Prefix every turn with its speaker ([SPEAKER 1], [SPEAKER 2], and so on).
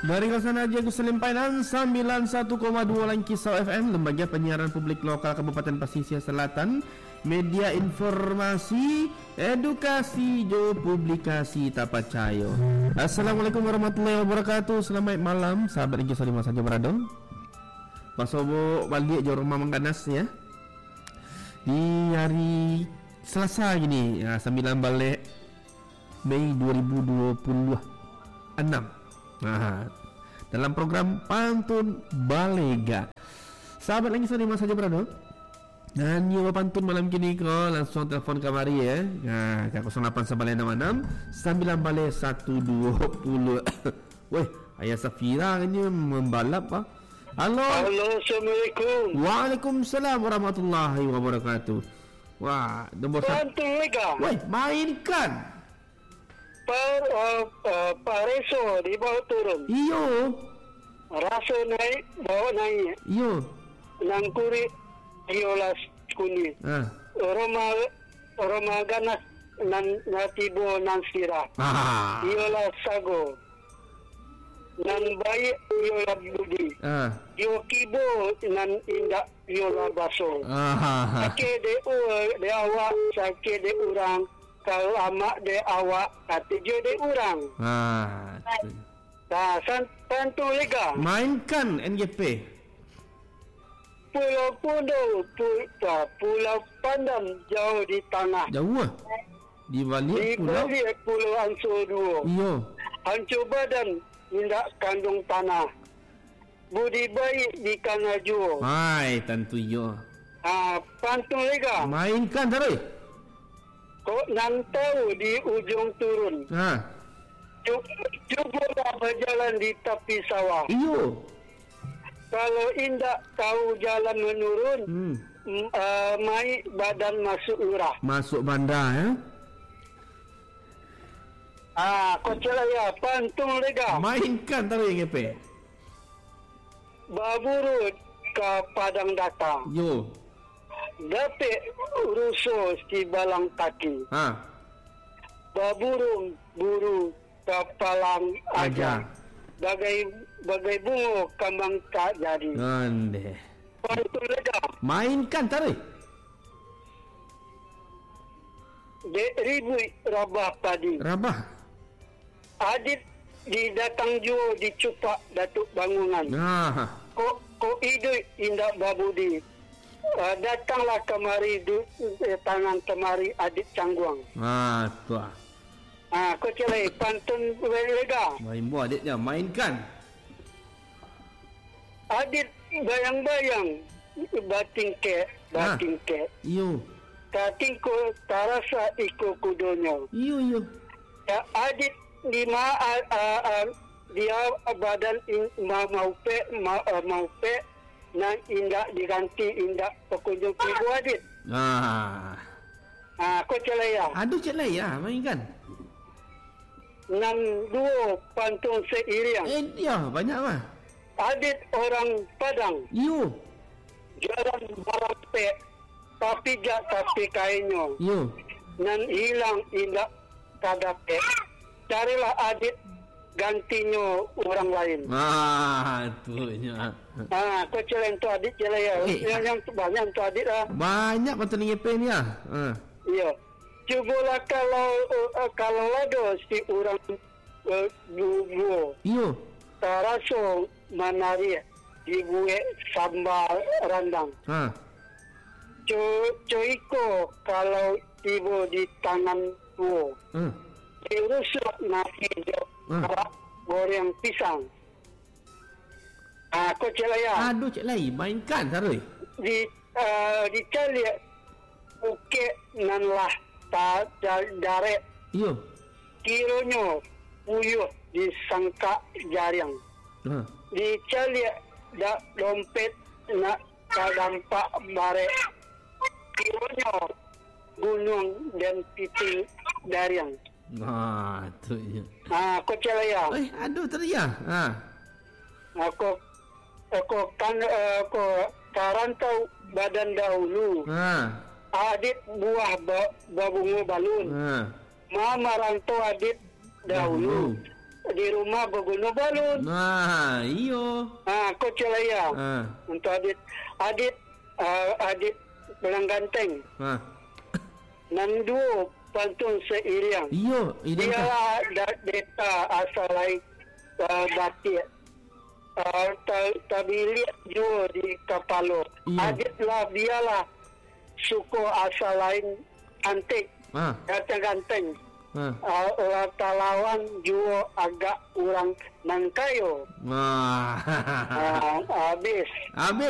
[SPEAKER 1] Dari kawasan Haji Agus Salim Painan 91,2 Kisau FM, Lembaga Penyiaran Publik Lokal Kabupaten Pasisir Selatan, media informasi, edukasi, jo publikasi tak percaya. Assalamualaikum warahmatullahi wabarakatuh. Selamat malam sahabat Kisau di masa berada. Pasobo balik jo rumah mengganas ya. Di hari Selasa gini, 9 balik Mei 2026. Dalam program Pantun Balega. Sahabat lagi di masa berada. Dan nyawa pantun malam kini kau langsung telefon kamari ya. Ke 0896 9 balik 120. Weh, ayah Safira ni membalap ah. Halo.
[SPEAKER 2] Assalamualaikum.
[SPEAKER 1] Waalaikumsalam warahmatullahi wabarakatuh. Wah, nombor
[SPEAKER 2] Pantun lega.
[SPEAKER 1] Weh, mainkan.
[SPEAKER 2] Pareso di bawah turun.
[SPEAKER 1] Iyo.
[SPEAKER 2] Raso naik, bawa naik.
[SPEAKER 1] Iyo.
[SPEAKER 2] Nangkuri diolas kuni. Roma ganas natibo nansira. Diolas sago. Nan baik diola budi. Dio kibo nan indak diola baso. Sakit de awak, sakit de orang. Kalau amak de awak, kata je de orang. Pantun lega.
[SPEAKER 1] Mainkan NGP.
[SPEAKER 2] Pulau Pundo, Pulau Pandam jauh di tanah.
[SPEAKER 1] Jauh ah? Di balik pulau?
[SPEAKER 2] Di balik Pulau Ansur 2.
[SPEAKER 1] Iyo.
[SPEAKER 2] Hancur badan, tindak kandung tanah. Budi baik di Kanajuo.
[SPEAKER 1] Hai, tentu iyo.
[SPEAKER 2] Pantun lega.
[SPEAKER 1] Mainkan taruh.
[SPEAKER 2] Kok nan tahu di ujung turun. Cubalah berjalan di tepi sawah.
[SPEAKER 1] Iyo.
[SPEAKER 2] Kalau indak tahu jalan menurun, mai badan masuk urah.
[SPEAKER 1] Masuk bandar ya.
[SPEAKER 2] Kau celaya pantun lega.
[SPEAKER 1] Mainkan taruh NGP.
[SPEAKER 2] Baburut ke padang datang.
[SPEAKER 1] Yo.
[SPEAKER 2] Dapat rusuh si balang kaki. Baburung buru kapalang aja. Bagai bunga kambang tak jadi.
[SPEAKER 1] Ande.
[SPEAKER 2] Pantun lega.
[SPEAKER 1] Mainkan taruh.
[SPEAKER 2] Dek ribui rabah padi.
[SPEAKER 1] Rabah.
[SPEAKER 2] Adit di datang juo di cupak datuk bangunan. Kok idui indak babudi. Datanglah kemari tangan kemari adik cangguang.
[SPEAKER 1] Tuah.
[SPEAKER 2] Kau celai pantun lega.
[SPEAKER 1] Main buah adik dia mainkan.
[SPEAKER 2] Adik bayang-bayang bating ke.
[SPEAKER 1] Iyo.
[SPEAKER 2] Tating ko tarasa iko kudonyo.
[SPEAKER 1] Iyo.
[SPEAKER 2] Adik lima dia badan maupe nan indak diganti indak pekunjung ibu adit. Kau celaya.
[SPEAKER 1] Aduh celai ya, mainkan.
[SPEAKER 2] 62 pantun seiring.
[SPEAKER 1] Ya, banyak mah.
[SPEAKER 2] Adit orang Padang.
[SPEAKER 1] Yo.
[SPEAKER 2] Jalan barang pek. Tapi kainnya.
[SPEAKER 1] Yo.
[SPEAKER 2] Nan hilang indak kadape. Carilah adit gantinya orang lain.
[SPEAKER 1] Itunya.
[SPEAKER 2] Kau celeng tu adik celaya. Yang banyak tu adik lah.
[SPEAKER 1] Banyak pantun NGP ni ah.
[SPEAKER 2] Iya. Cubalah kalau ada si orang dua.
[SPEAKER 1] Iyo.
[SPEAKER 2] Taraso manari dibuat sambal rendang. Coiko kalau ibu di tangan dua. Dirusak nasi goreng pisang. Kau celaya.
[SPEAKER 1] Aduh celai, mainkan taruh.
[SPEAKER 2] Dicari bukit nan lah daret.
[SPEAKER 1] Iyo.
[SPEAKER 2] Kironya puyuh disangka jaring. Dicari dompet nak kadampak barek. Kironya gunung dan piting daring.
[SPEAKER 1] Tu ya.
[SPEAKER 2] Kau celaya.
[SPEAKER 1] Aduh teriak.
[SPEAKER 2] Aku karantau badan dahulu. Adit buah babungu balun. Mama rantau adit dahulu. di rumah berguna balon.
[SPEAKER 1] Iyo.
[SPEAKER 2] Ko celaya. Untuk adit belang ganteng. Nandu pantun seiriang.
[SPEAKER 1] Iyo,
[SPEAKER 2] dia data asal lain batik. Tabilik juga di kapalo. Adit lah biarlah suku asal lain antik. Ganteng. Orang Talawan juga agak orang Nangkayo.
[SPEAKER 1] Habis.